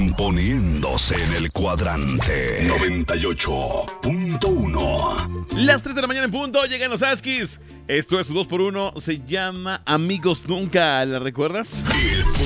Imponiéndose en el cuadrante 98.1. Las 3 de la mañana en punto, llegan los Askis. Esto es su 2x1, se llama Amigos Nunca, ¿la recuerdas?